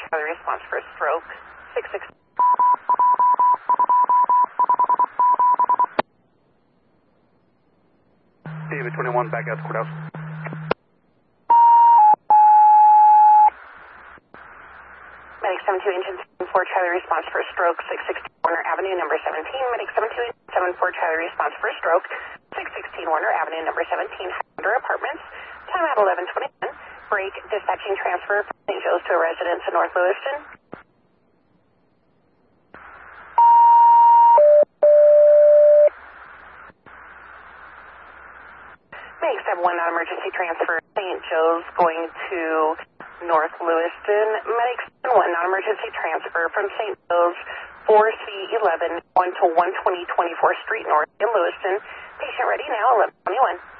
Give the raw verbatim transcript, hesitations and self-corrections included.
The response for stroke. six six. David twenty-one, back out to courthouse. Medic seven two engine seven four, Charlie response for stroke. six sixteen Warner Avenue, number seventeen. Medic seven two engine seven four, Charlie response for stroke. six sixteen Warner Avenue, number seventeen. Under apartments. Time at eleven twenty-one. Break dispatching transfer from Saint Joe's to a residence in North Lewiston. Medic seven one, non-emergency transfer. Saint Joe's going to North Lewiston. Medic seven one, non-emergency transfer from Saint Joe's four C eleven one to one twenty twenty-fourth Street North in Lewiston. Patient ready now, eleven twenty-one.